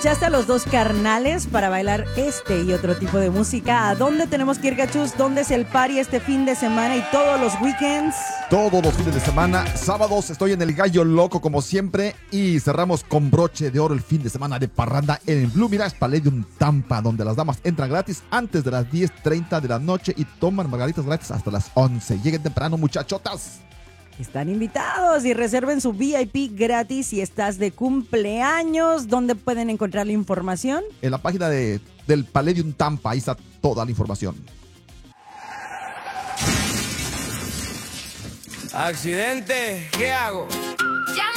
escuchaste a los dos carnales para bailar este y otro tipo de música. ¿A dónde tenemos que ir, Gachus? ¿Dónde es el party este fin de semana y todos los weekends? Todos los fines de semana, sábados estoy en el Gallo Loco como siempre y cerramos con broche de oro el fin de semana de parranda en el Blue Mirage Palladium Tampa, donde las damas entran gratis antes de las 10:30 de la noche y toman margaritas gratis hasta las 11. Lleguen temprano, muchachotas. Están invitados y reserven su VIP gratis si estás de cumpleaños. ¿Dónde pueden encontrar la información? En la página del Palladium Tampa, ahí está toda la información. Accidente, ¿qué hago?